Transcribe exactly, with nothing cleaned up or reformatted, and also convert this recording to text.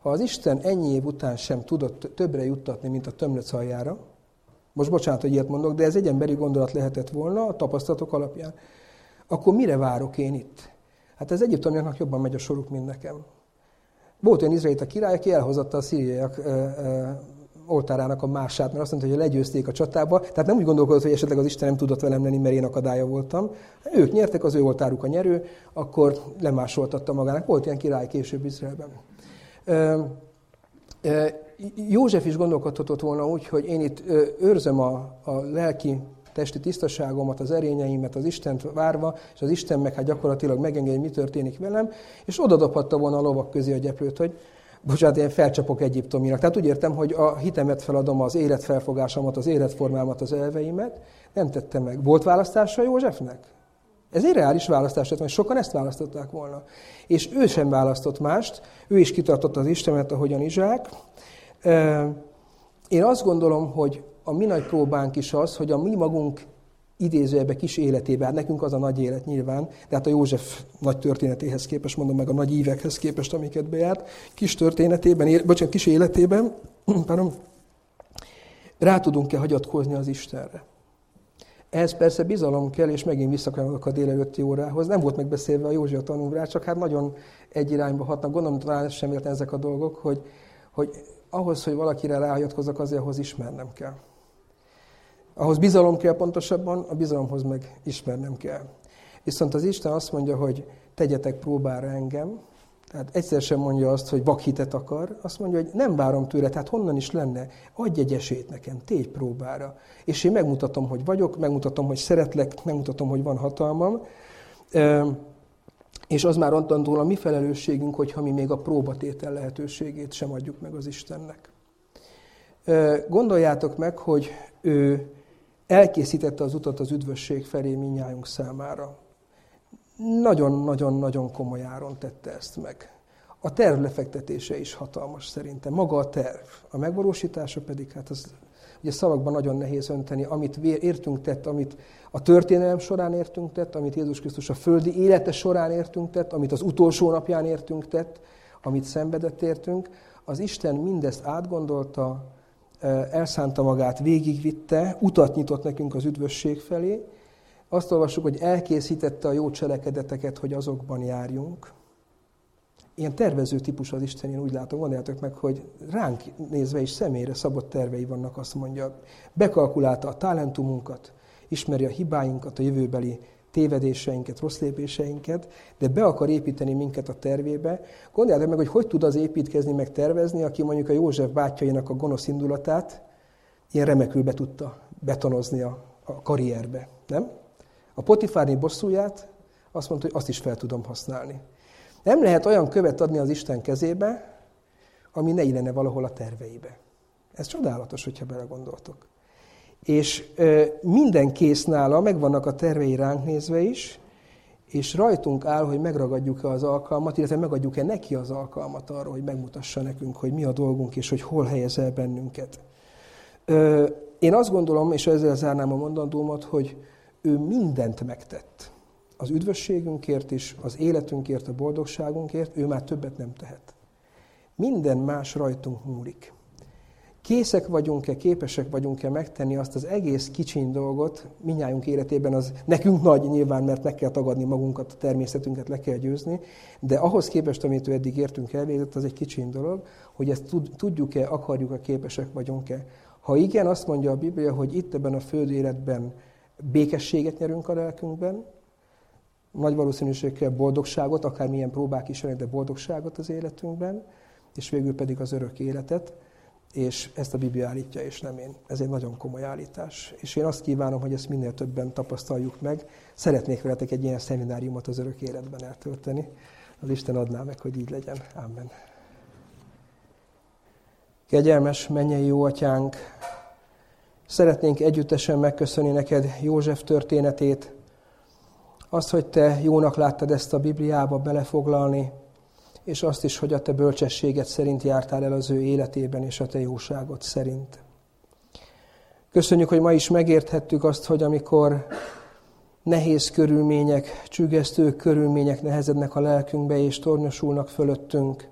ha az Isten ennyi év után sem tudott többre juttatni, mint a tömlöc aljára, most bocsánat, hogy ilyet mondok, de ez egy emberi gondolat lehetett volna a tapasztalatok alapján, akkor mire várok én itt? Hát ez egyiptomiaknak jobban megy a soruk, mint nekem. Volt olyan izraelita király, aki elhozatta a szíriaiak oltárának a mását, mert azt mondta, hogy legyőzték a csatába. Tehát nem úgy gondolkodott, hogy esetleg az Isten nem tudott velem lenni, mert én akadálya voltam. Ők nyertek, az ő oltáruk a nyerő, akkor lemásoltatta magának. Volt ilyen király később Izraelben. József is gondolkodhatott volna úgy, hogy én itt őrzöm a, a lelki testi tisztaságomat, az erényeimet, az Istent várva, és az Isten meg hát gyakorlatilag megengedi, mi történik velem, és oda dobhatta volna a lovak közé a gyeplőt, hogy bocsánat, én felcsapok egyiptominak. Tehát úgy értem, hogy a hitemet feladom, az életfelfogásomat, az életformámat, az elveimet. Nem tette meg. Volt választása Józsefnek? Ez egy reális választás lett, mert sokan ezt választották volna. És ő sem választott mást, ő is kitartott az Istenet, ahogyan Izsák. Én azt gondolom, hogy a mi nagy próbánk is az, hogy a mi magunk idézőjebbe kis életében, hát nekünk az a nagy élet nyilván, de hát a József nagy történetéhez képest, mondom meg a nagy ívekhez képest, amiket bejárt, kis történetében, bocsánat, kis életében, pardon, rá tudunk-e hagyatkozni az Istenre. Ehhez persze bizalom kell, és megint visszakanyarodok a délelőtti órához. Nem volt megbeszélve a József tanúrá, csak hát nagyon egy irányba hatnak. Gondolom, talán sem véletlen ezek a dolgok, hogy, hogy ahhoz, hogy valakire ráhagyatkozzak, azért ahhoz ismernem kell. Ahhoz bizalom kell pontosabban, a bizalomhoz meg ismernem kell. Viszont az Isten azt mondja, hogy tegyetek próbára engem, tehát egyszer sem mondja azt, hogy vakhitet akar, azt mondja, hogy nem várom tőle, tehát honnan is lenne, adj egy esélyt nekem, tégy próbára. És én megmutatom, hogy vagyok, megmutatom, hogy szeretlek, megmutatom, hogy van hatalmam, és az már onnantól a mi felelősségünk, hogyha mi még a próbatétel lehetőségét sem adjuk meg az Istennek. Gondoljátok meg, hogy ő elkészítette az utat az üdvösség felé mindnyájunk számára. Nagyon-nagyon-nagyon komoly áron tette ezt meg. A terv lefektetése is hatalmas szerintem. Maga a terv. A megvalósítása pedig, hát az ugye szavakban nagyon nehéz önteni, amit értünk tett, amit a történelem során értünk tett, amit Jézus Krisztus a földi élete során értünk tett, amit az utolsó napján értünk tett, amit szenvedett értünk. Az Isten mindezt átgondolta, elszánta magát, végigvitte, utat nyitott nekünk az üdvösség felé. Azt olvassuk, hogy elkészítette a jó cselekedeteket, hogy azokban járjunk. Ilyen tervező típus az Isten, én úgy látom, gondoljátok meg, hogy ránk nézve is személyre szabott tervei vannak, azt mondja. Bekalkulálta a talentumunkat, ismeri a hibáinkat, a jövőbeli tévedéseinket, rossz lépéseinket, de be akar építeni minket a tervébe. Gondoljátok meg, hogy hogy tud az építkezni, meg tervezni, aki mondjuk a József bátyjainak a gonosz indulatát ilyen remekül be tudta betonozni a, a karrierbe, nem? A Potifárné bosszúját azt mondta, hogy azt is fel tudom használni. Nem lehet olyan követ adni az Isten kezébe, ami ne illene valahol a terveibe. Ez csodálatos, hogyha belegondoltok. És ö, minden kész nála, megvannak a tervei ránk nézve is, és rajtunk áll, hogy megragadjuk-e az alkalmat, illetve megadjuk-e neki az alkalmat arra, hogy megmutassa nekünk, hogy mi a dolgunk, és hogy hol helyez el bennünket. Ö, én azt gondolom, és ezzel zárnám a mondandómat, hogy ő mindent megtett. Az üdvösségünkért is, az életünkért, a boldogságunkért, ő már többet nem tehet. Minden más rajtunk múlik. Készek vagyunk-e, képesek vagyunk-e megtenni azt az egész kicsiny dolgot, mindnyájunk életében az nekünk nagy nyilván, mert meg kell tagadni magunkat, a természetünket le kell győzni, de ahhoz képest, amit ő eddig értünk elvégzett, az egy kicsiny dolog, hogy ezt tudjuk-e, akarjuk-e, képesek vagyunk-e. Ha igen, azt mondja a Biblia, hogy itt ebben a földi életben békességet nyerünk a lelkünkben, nagy valószínűséggel boldogságot, akármilyen próbák is jönnek, de boldogságot az életünkben, és végül pedig az örök életet, és ezt a Biblia állítja, és nem én. Ez egy nagyon komoly állítás. És én azt kívánom, hogy ezt minél többen tapasztaljuk meg. Szeretnék veletek egy ilyen szemináriumot az örök életben eltölteni. Az Isten adná meg, hogy így legyen. Amen. Kegyelmes mennyei jó atyánk, szeretnénk együttesen megköszönni neked József történetét, azt, hogy te jónak láttad ezt a Bibliába belefoglalni, és azt is, hogy a te bölcsességed szerint jártál el az ő életében, és a te jóságod szerint. Köszönjük, hogy ma is megérthettük azt, hogy amikor nehéz körülmények, csüggesztő körülmények nehezednek a lelkünkbe, és tornyosulnak fölöttünk,